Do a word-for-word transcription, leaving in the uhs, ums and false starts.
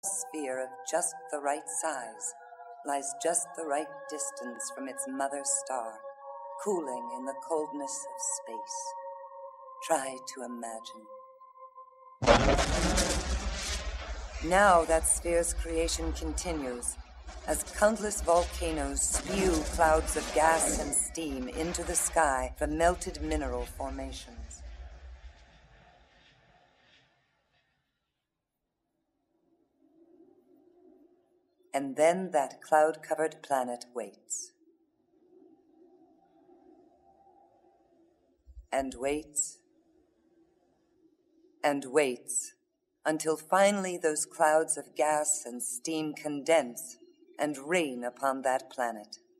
sphere of just the right size lies just the right distance from its mother star, cooling in the coldness of space. Try to imagine. Now that sphere's creation continues as countless volcanoes spew clouds of gas and steam into the sky from melted mineral formations. And then that cloud-covered planet waits. And waits. And waits until finally those clouds of gas and steam condense and rain upon that planet.